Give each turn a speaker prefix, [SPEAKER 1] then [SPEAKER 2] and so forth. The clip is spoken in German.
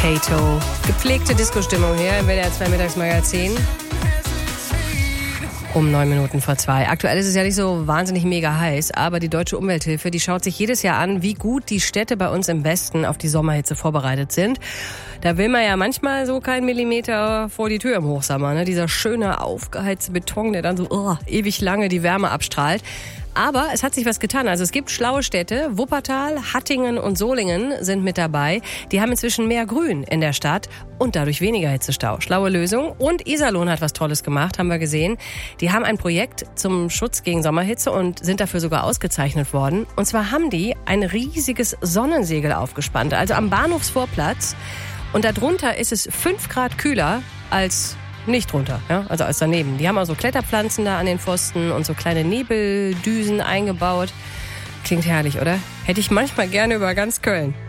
[SPEAKER 1] Kato. Gepflegte Disco-Stimmung hier im WDR 2 Mittagsmagazin. Um 2:09. Aktuell ist es ja nicht so wahnsinnig mega heiß, aber die Deutsche Umwelthilfe, die schaut sich jedes Jahr an, wie gut die Städte bei uns im Westen auf die Sommerhitze vorbereitet sind. Da will man ja manchmal so keinen Millimeter vor die Tür im Hochsommer, ne? Dieser schöne, aufgeheizte Beton, der dann so ewig lange die Wärme abstrahlt. Aber es hat sich was getan. Also es gibt schlaue Städte. Wuppertal, Hattingen und Solingen sind mit dabei. Die haben inzwischen mehr Grün in der Stadt und dadurch weniger Hitzestau. Schlaue Lösung. Und Iserlohn hat was Tolles gemacht, haben wir gesehen. Die haben ein Projekt zum Schutz gegen Sommerhitze und sind dafür sogar ausgezeichnet worden. Und zwar haben die ein riesiges Sonnensegel aufgespannt, also am Bahnhofsvorplatz. Und darunter ist es 5 Grad kühler als nicht drunter, ja, also als daneben. Die haben auch so Kletterpflanzen da an den Pfosten und so kleine Nebeldüsen eingebaut. Klingt herrlich, oder? Hätte ich manchmal gerne über ganz Köln.